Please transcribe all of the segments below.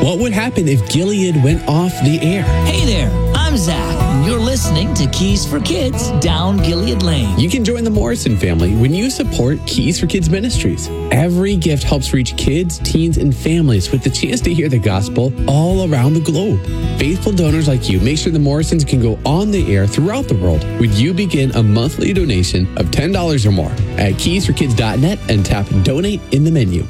What would happen if Gilead went off the air? Hey there, I'm Zach, and you're listening to Keys for Kids down Gilead Lane. You can join the Morrison family when you support Keys for Kids Ministries. Every gift helps reach kids, teens, and families with the chance to hear the gospel all around the globe. Faithful donors like you make sure the Morrisons can go on the air throughout the world when you begin a monthly donation of $10 or more at keysforkids.net and tap Donate in the menu.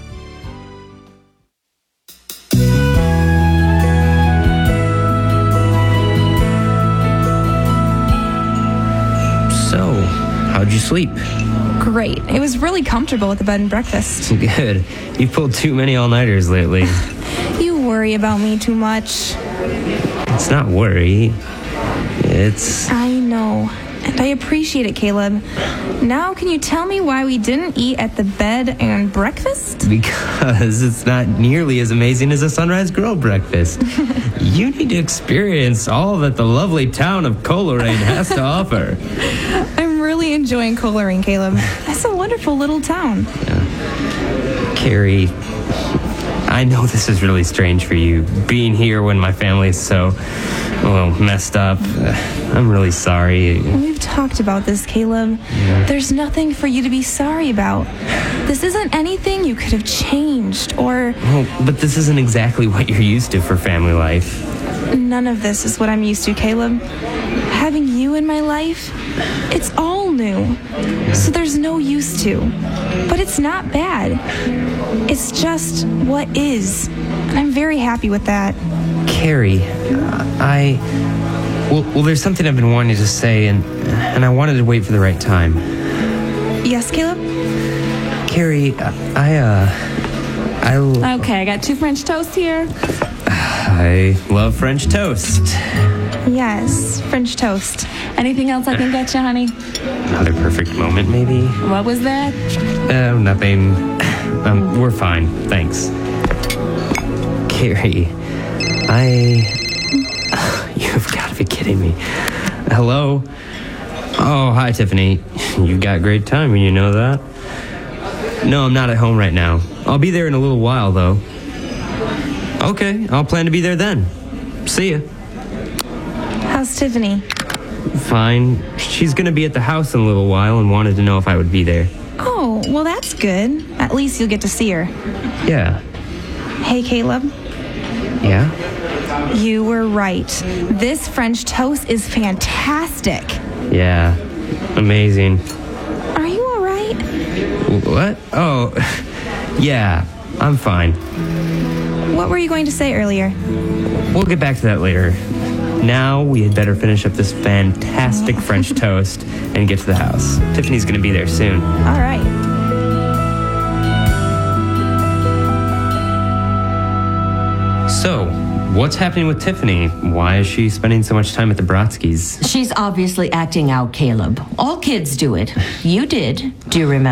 So, how'd you sleep? Great. It was really comfortable with the bed and breakfast. Good. You've pulled too many all-nighters lately. You worry about me too much. It's not worry. It's... I know. And I appreciate it, Caleb. Now, can you tell me why we didn't eat at the bed and breakfast? Because it's not nearly as amazing as a Sunrise Grill breakfast. You need to experience all that the lovely town of Coleraine has to offer. I'm really enjoying Coleraine, Caleb. It's a wonderful little town. Carrie, I know this is really strange for you, being here when my family is so, messed up. I'm really sorry. We've talked about this, Caleb. Yeah. There's nothing for you to be sorry about. This isn't anything you could have changed or... Well, but this isn't exactly what you're used to for family life. None of this is what I'm used to, Caleb. Having you in my life, it's all new. So there's no used to. But it's not bad. It's just what is. And I'm very happy with that. Carrie, Well, there's something I've been wanting to say, and I wanted to wait for the right time. Yes, Caleb? Carrie, Okay, I got 2 French toast here. I love French toast. Yes, French toast. Anything else I can get you, honey? Another perfect moment, maybe? What was that? Nothing. We're fine, thanks. Carrie, You've got to be kidding me. Hello? Oh, hi, Tiffany. You got great timing, you know that? No, I'm not at home right now. I'll be there in a little while, though. Okay, I'll plan to be there then. See ya. How's Tiffany? Fine. She's gonna be at the house in a little while and wanted to know if I would be there. Oh, well, that's good. At least you'll get to see her. Yeah. Hey, Caleb. Yeah? You were right. This French toast is fantastic. Yeah. Amazing. Are you all right? What? Oh, yeah. I'm fine. What were you going to say earlier? We'll get back to that later. Now we had better finish up this fantastic French toast and get to the house. Tiffany's gonna be there soon. All right. So, what's happening with Tiffany? Why is she spending so much time at the Brodskys? She's obviously acting out, Caleb. All kids do it. You did. Do you remember?